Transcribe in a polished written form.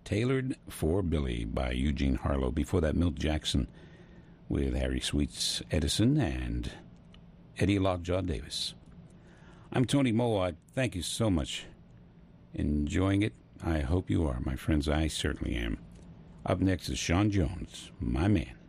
Tailored for Billy by Eugene Harlow. Before that, Milt Jackson with Harry Sweets Edison and Eddie Lockjaw Davis. I'm Tony Moa. Thank you so much. Enjoying it? I hope you are, my friends. I certainly am. Up next is Sean Jones, my man.